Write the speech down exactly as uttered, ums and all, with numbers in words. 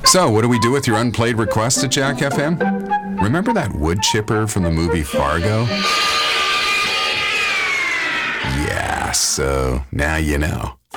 So, what do we do with your unplayed requests at Jack F M? Remember that wood chipper from the movie Fargo? Yeah, so now you know.